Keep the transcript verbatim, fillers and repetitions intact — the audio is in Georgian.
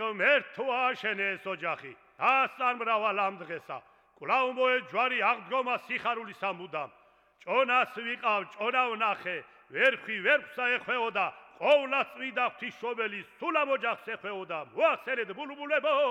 ღმერთოა შენ ეს ოჯახი დასწარ მრავალ ამ დღესა კვლავ მოე ჯვარი აღდგომა სიხარულისა მუდამ ჭონას ვიყავ ჭონა ვნახე ვერხვი ვერხვსა ეხვეოდა ყოვლად წმიდა ღვთისმშობელი სულ ამ ოჯახს ეხვეოდა მოახსენეთ ბულბულებო